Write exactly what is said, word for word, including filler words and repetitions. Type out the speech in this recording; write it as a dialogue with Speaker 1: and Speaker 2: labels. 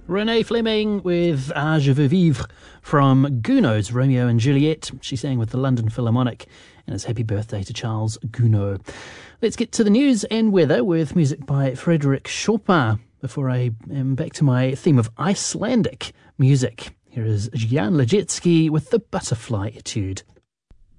Speaker 1: Renee Fleming with Ah Je Veux Vivre from Gounod's Romeo and Juliet. She sang with the London Philharmonic, and it's happy birthday to Charles Gounod. Let's get to the news and weather with music by Frédéric Chopin before I am back to my theme of Icelandic music. Here is Jan Lejetzky with the Butterfly Etude.